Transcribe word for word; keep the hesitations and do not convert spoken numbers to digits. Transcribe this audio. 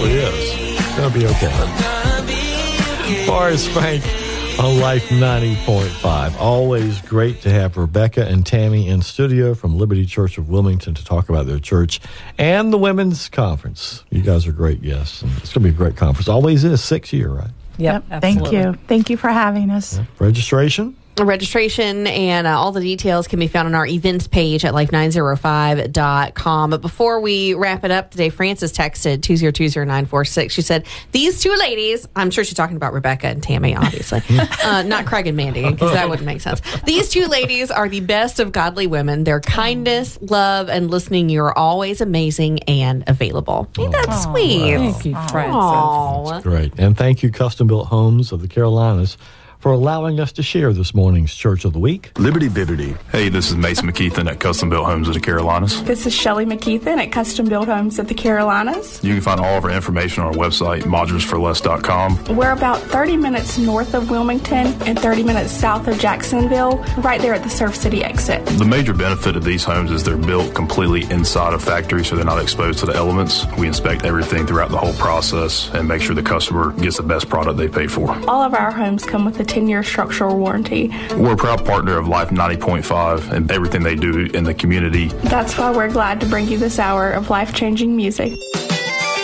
really is. It's going to be okay. Forrest Frank on Life ninety point five. Always great to have Rebecca and Tammy in studio from Liberty Church of Wilmington to talk about their church and the women's conference. You guys are great guests. And it's going to be a great conference. Always is, sixth year, right? Yep, yep Thank you. Thank you for having us. Yeah. Registration? Registration and uh, all the details can be found on our events page at life nine oh five dot com. But before we wrap it up today, Frances texted two zero two zero nine four six. She said, these two ladies, I'm sure she's talking about Rebecca and Tammy, obviously, uh, not Craig and Mandy, because that wouldn't make sense. These two ladies are the best of godly women. Their kindness, love, and listening, you're always amazing and available. Ain't that Aww. sweet? Thank you, Frances. Aww. That's great. And thank you, Custom Built Homes of the Carolinas, for allowing us to share this morning's Church of the Week. Liberty Bibbity. Hey, this is Mason McKeithen at Custom Built Homes of the Carolinas. This is Shelley McKeithen at Custom Built Homes of the Carolinas. You can find all of our information on our website, modules for less dot com. We're about thirty minutes north of Wilmington and thirty minutes south of Jacksonville, right there at the Surf City exit. The major benefit of these homes is they're built completely inside a factory, so they're not exposed to the elements. We inspect everything throughout the whole process and make sure the customer gets the best product they paid for. All of our homes come with a ten-year structural warranty. We're a proud partner of Life ninety point five and everything they do in the community. That's why we're glad to bring you this hour of life-changing music.